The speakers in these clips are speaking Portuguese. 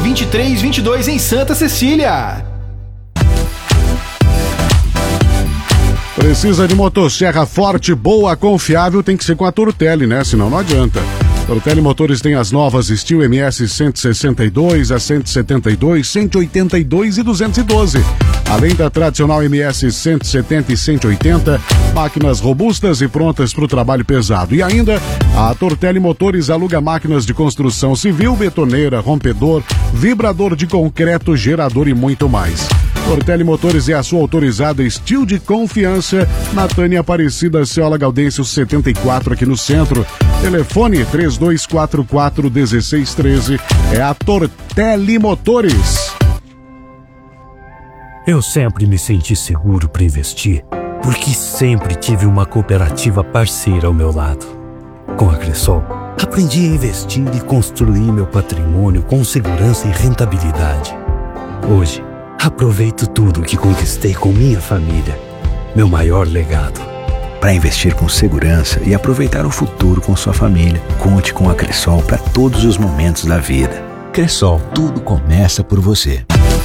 2322 em Santa Cecília. Precisa de motosserra forte, boa, confiável, tem que ser com a Tortelli, né? Senão não adianta. Tortelli Motores tem as novas Steel MS 162, a 172, 182 e 212. Além da tradicional MS 170 e 180, máquinas robustas e prontas para o trabalho pesado. E ainda, a Tortelli Motores aluga máquinas de construção civil, betoneira, rompedor, vibrador de concreto, gerador e muito mais. Tortelli Motores é a sua autorizada Steel de confiança na Tânia Aparecida Ciola Gaudêncio 74 aqui no centro. Telefone 3244-1613 é a Tortelli Motores. Eu sempre me senti seguro para investir, porque sempre tive uma cooperativa parceira ao meu lado. Com a Cressol, aprendi a investir e construir meu patrimônio com segurança e rentabilidade. Hoje, aproveito tudo que conquistei com minha família, meu maior legado. Para investir com segurança e aproveitar o futuro com sua família, conte com a Cressol para todos os momentos da vida. Cressol, tudo começa por você.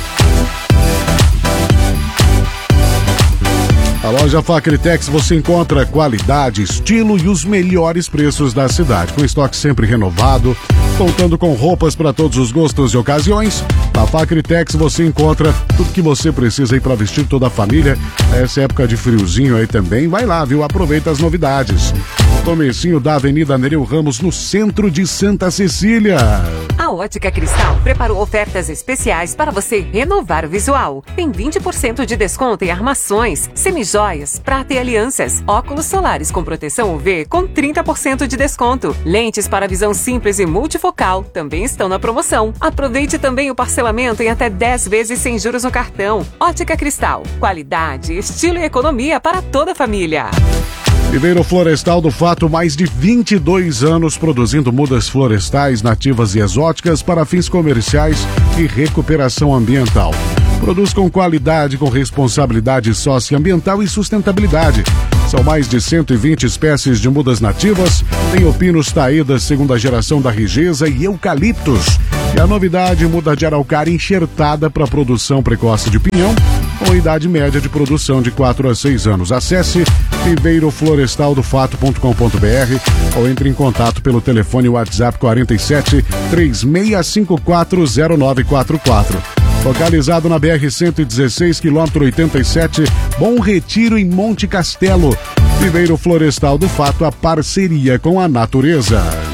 A loja Facritex você encontra qualidade, estilo e os melhores preços da cidade, com estoque sempre renovado, contando com roupas para todos os gostos e ocasiões. Na Facritex você encontra tudo que você precisa aí para vestir toda a família. Essa época de friozinho aí também, vai lá, viu? Aproveita as novidades. Comecinho da Avenida Nereu Ramos, no centro de Santa Cecília. A Ótica Cristal preparou ofertas especiais para você renovar o visual. Tem 20% de desconto em armações, semijoias, prata e alianças, óculos solares com proteção UV com 30% de desconto. Lentes para visão simples e multifocal também estão na promoção. Aproveite também o parcelamento em até 10 vezes sem juros no cartão. Ótica Cristal, qualidade, estilo e economia para toda a família. Viveiro Florestal do Fato, mais de 22 anos produzindo mudas florestais nativas e exóticas para fins comerciais e recuperação ambiental. Produz com qualidade, com responsabilidade socioambiental e sustentabilidade. São mais de 120 espécies de mudas nativas, tem opinos taídas segunda geração da Rigesa e eucaliptos. E a novidade, muda de araucária enxertada para produção precoce de pinhão, com idade média de produção de 4 a 6 anos. Acesse viveiroflorestaldofato.com.br ou entre em contato pelo telefone WhatsApp 47 3654 0944. Localizado na BR-116, quilômetro 87, Bom Retiro, em Monte Castelo. Viveiro Florestal do Fato, a parceria com a natureza.